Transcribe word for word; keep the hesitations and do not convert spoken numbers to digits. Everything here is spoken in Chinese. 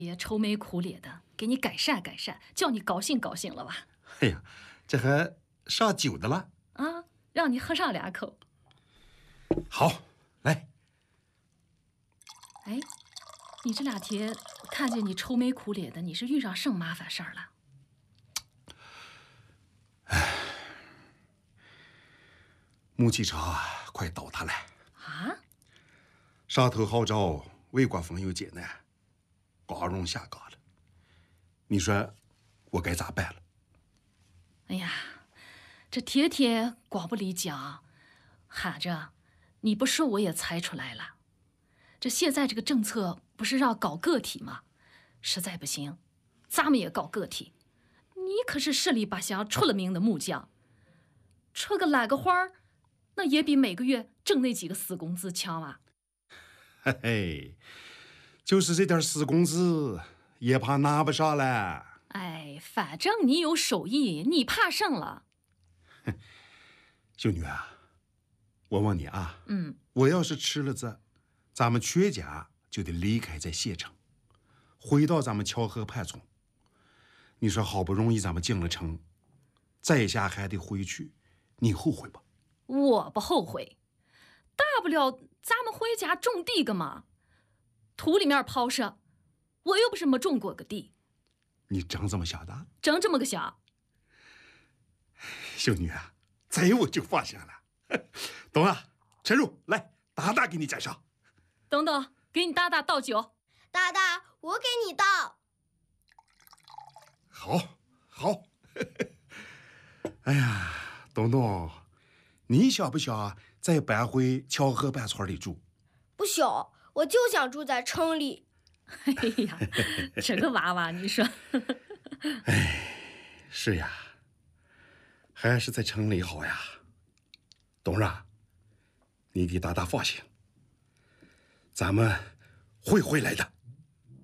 也愁眉苦脸的，给你改善改善，叫你高兴高兴了吧？ 哎呀，这还上酒的了啊，让你喝上两口。 好，来。 哎，你这两天看见你愁眉苦脸的，你是遇上甚麻烦事儿了？ 哎，木器厂快倒塌了啊！ 上头号召魏国朋友艰难，光荣下岗了。你说我该咋办了？ 哎呀，这天天光不离讲，喊着你不说我也猜出来了。这现在这个政策不是让搞个体吗？实在不行，咱们也搞个体。你可是十里八乡出了名的木匠，出个揽个活儿，那也比每个月挣那几个死工资强啊！ 嘿嘿，就是这点死工资，也怕拿不上了。 哎，反正你有手艺，你怕甚了？ 秀女啊，我问你啊， 嗯， 我要是吃了这，咱们全家就得离开这县城，回到咱们荞河畔村。你说好不容易咱们进了城，再下还得回去，你后悔吧？ 我不后悔，大不了咱们回家种地个嘛，土里面刨着，我又不是没种过个地。 你真这么想的？ 真这么个想。 秀女啊，这我就放心了。懂了，陈如，来，大大给你介绍。 等等，给你大大倒酒。 大大，我给你倒。 好，好。哎呀，东东，你想不想再搬回荞河畔村里住？ 不想，我就想住在城里。 哎呀，这个娃娃，你说。 哎，是呀，还是在城里好呀。董事长，你给大大放心，咱们会回来的。